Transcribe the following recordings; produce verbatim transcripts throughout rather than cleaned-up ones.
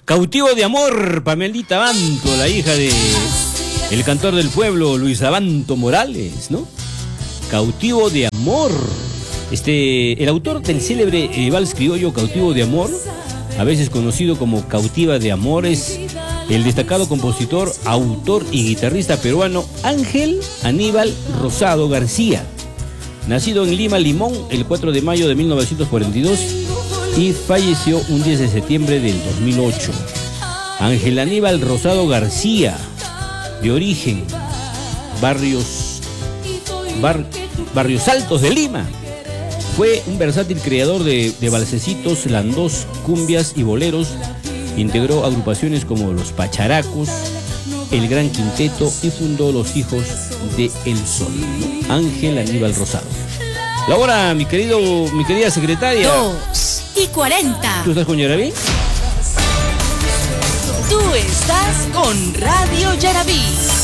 Cautivo de amor, Pamelita Abanto, la hija de el cantor del pueblo, Luis Abanto Morales, ¿no? Cautivo de amor. Este, el autor del célebre eh, vals criollo Cautivo de amor, a veces conocido como Cautiva de amor, es el destacado compositor, autor y guitarrista peruano Ángel Aníbal Rosado García, nacido en Lima, Limón, el cuatro de mayo de mil novecientos cuarenta y dos y falleció un diez de septiembre del dos mil ocho. Ángel Aníbal Rosado García, de origen Barrios, bar, Barrios Altos de Lima, fue un versátil creador de, de valsecitos, landós, cumbias y boleros. Integró agrupaciones como Los Pacharacos, El Gran Quinteto y fundó Los Hijos de El Sol, ¿no? Ángel Aníbal Rosado. La hora, mi querido, mi querida secretaria. Dos y cuarenta. ¿Tú estás con Yaraví? Tú estás con Radio Yaraví.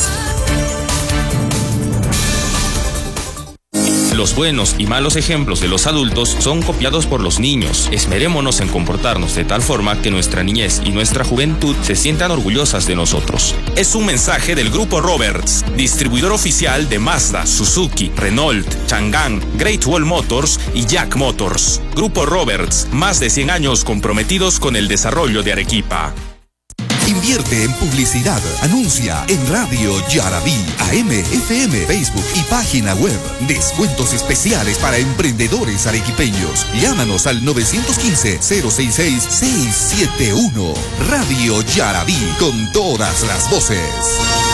Los buenos y malos ejemplos de los adultos son copiados por los niños. Esmerémonos en comportarnos de tal forma que nuestra niñez y nuestra juventud se sientan orgullosas de nosotros. Es un mensaje del Grupo Roberts, distribuidor oficial de Mazda, Suzuki, Renault, Chang'an, Great Wall Motors y Jack Motors. Grupo Roberts, más de cien años comprometidos con el desarrollo de Arequipa. Invierte en publicidad. Anuncia en Radio Yaraví, A M, F M, Facebook y página web. Descuentos especiales para emprendedores arequipeños. Llámanos al nueve uno cinco, cero seis seis, seis siete uno. Radio Yaraví, con todas las voces.